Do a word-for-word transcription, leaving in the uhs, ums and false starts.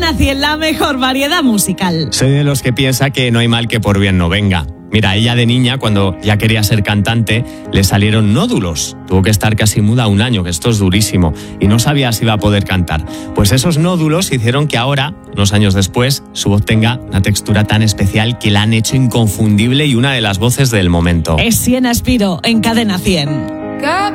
Cadena cien, la mejor variedad musical. Soy de los que piensa que no hay mal que por bien no venga. Mira, ella de niña, cuando ya quería ser cantante, le salieron nódulos. Tuvo que estar casi muda un año, que esto es durísimo, y no sabía si iba a poder cantar. Pues esos nódulos hicieron que ahora, unos años después, su voz tenga una textura tan especial que la han hecho inconfundible y una de las voces del momento. Es Siena Espiro en Cadena cien.